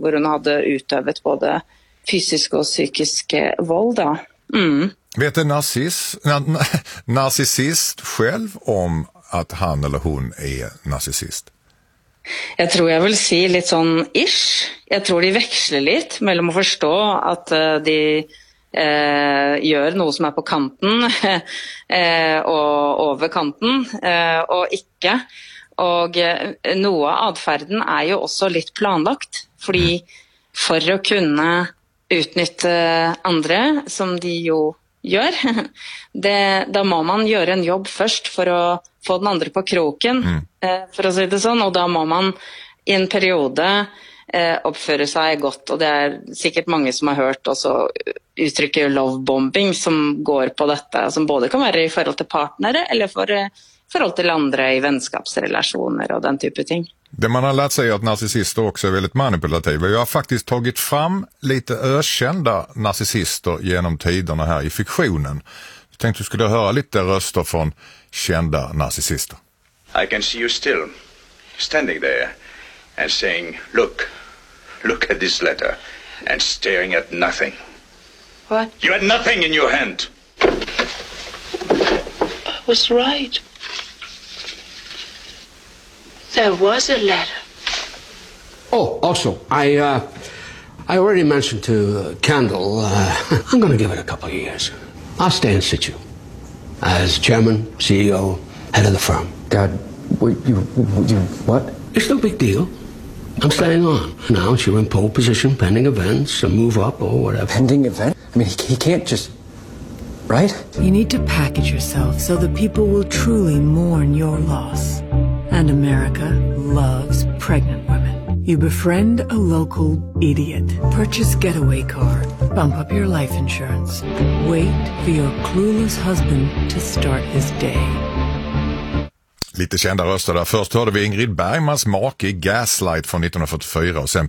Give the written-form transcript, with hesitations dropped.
hvor hun hade utövat både fysisk och psykisk våld då. Vet en narcissist själv om att han eller hon är narcissist? Jag tror jag vill se lite sån ish. Jag tror de växlar lite mellan att förstå att de gör något som är på kanten och över kanten och icke. Och några adfärden är ju också lite planlagt. För att kunna utnyttja andra som de ju gör, då må man göra en jobb först för att få den andra på kroken, för att säga det sån, och då må man i en period uppföra sig gott, och det är säkert många som har hört också uttrycker lovebombing som går på detta, som både kan vara i förhåll till partnere eller förhåll till andra i vänskapsrelationer och den typen av ting. Det man har lärt sig är att narcissister också är väldigt manipulativa. Jag har faktiskt tagit fram lite ökända narcissister genom tiderna här i fiktionen. Jag tänkte du skulle höra lite röster från kända narcissister. I can see you still, standing there and saying, look at this letter, and staring at nothing. What? You had nothing in your hand. I was right. There was a letter. Oh, also, I already mentioned to Kendall, I'm going to give it a couple of years. I'll stay in situ as chairman, CEO, head of the firm. Dad, what? It's no big deal. I'm staying on. Now you're in pole position, pending events, a move up or whatever. Pending event? I mean, he can't just... Right? You need to package yourself so that people will truly mourn your loss. And America loves pregnant women. You befriend a local idiot. Purchase Getaway Car. Bump up your life insurance. Wait for your clueless husband to start his day. Lite kända röster där. Först hörde vi Ingrid Bergmans make i Gaslight från 1944 och sen